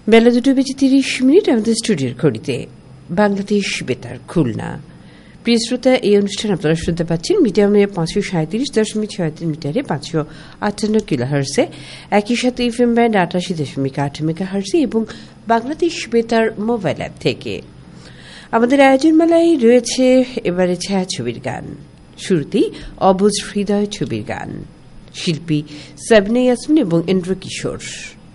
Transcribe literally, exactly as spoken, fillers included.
বেলা দুটো বেজে তিরিশ মিনিট আমাদের স্টুডিওর ঘড়িতে। বাংলাদেশ বেতার খুলনা। প্রিয় শ্রোতা, এই অনুষ্ঠান আপনারা শুনতে পাচ্ছেন মিডিয়ামে পাঁচশো সাঁত্রিশ দশমিক ছয় তিন মিটারে পাঁচশো আটান্ন কিলো হার্সে, একই সাথে এফএম ব্যান্ড আটাশি দশমিক আট মেগা হার্সে এবং বাংলাদেশ বেতার মোবাইল অ্যাপ থেকে। আমাদের আয়োজন মেলায় রয়েছে এবারে ছায়াছবির গান। শুরুতেই অবুঝ হৃদয় ছবির গান, শিল্পী সাবিনা ইয়াসমিন এবং ইন্দ্র কিশোর।